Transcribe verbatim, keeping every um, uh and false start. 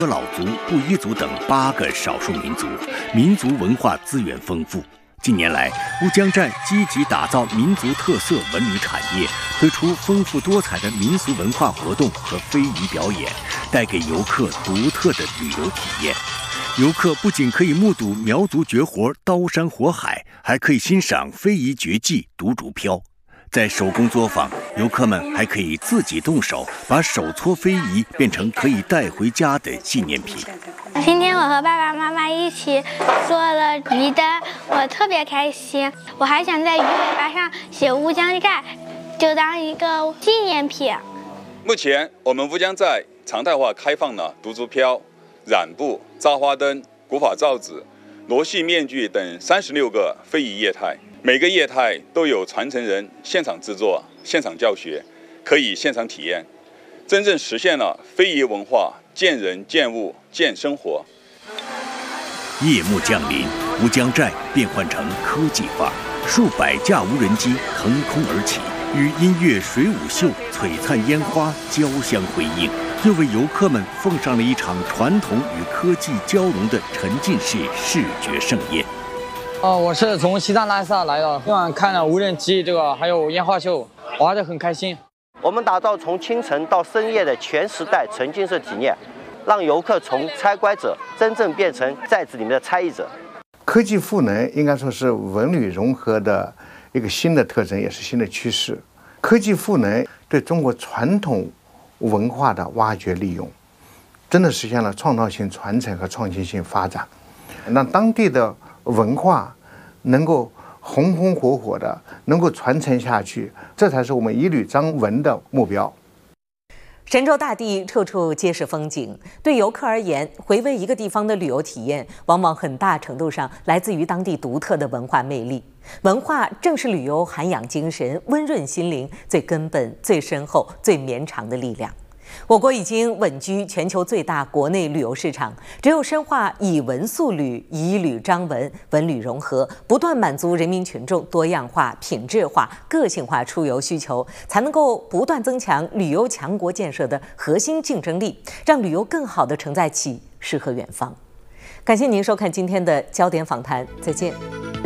老族、布依族等八个少数民族，民族文化资源丰富。近年来，乌江寨积极打造民族特色文旅产业，推出丰富多彩的民俗文化活动和非遗表演，带给游客独特的旅游体验。游客不仅可以目睹苗族绝活刀山火海，还可以欣赏非遗绝技独竹飘。在手工作坊，游客们还可以自己动手，把手搓非遗变成可以带回家的纪念品。 今天我和爸爸妈妈一起做了鱼灯，我特别开心。我还想在鱼尾巴上写乌江寨，就当一个纪念品。 目前我们乌江寨常态化开放了独竹飘、染布、扎花灯、古法罩子、罗戏面具等三十六个非遗业态。每个业态都有传承人现场制作、现场教学，可以现场体验，真正实现了非遗文化见人见物见生活。 夜幕降临，乌江寨变换成科技化，数百架无人机腾空而起，与音乐水舞秀、璀璨烟花交相辉映，又为游客们奉上了一场传统与科技交融的沉浸式视觉盛宴。 哦，我是从西藏拉萨来的，今晚看了无人机这个，还有烟花秀，玩得很开心。 我们打造从清晨到深夜的全时代沉浸式体验，让游客从猜乖者真正变成寨子里面的猜疑者。 科技赋能应该说是文旅融合的一个新的特征，也是新的趋势。科技赋能对中国传统文化的挖掘利用，真的实现了创造性传承和创新性发展，让当地的文化能够红红火火的能够传承下去，这才是我们一旅张文的目标。 神州大地处处皆是风景，对游客而言，回味一个地方的旅游体验，往往很大程度上来自于当地独特的文化魅力。文化正是旅游涵养精神、温润心灵最根本、最深厚、最绵长的力量。我国已经稳居全球最大国内旅游市场，只有深化以文塑旅、以旅张文、文旅融合，不断满足人民群众多样化、品质化、个性化出游需求，才能够不断增强旅游强国建设的核心竞争力，让旅游更好地承载起诗和远方。感谢您收看今天的焦点访谈，再见。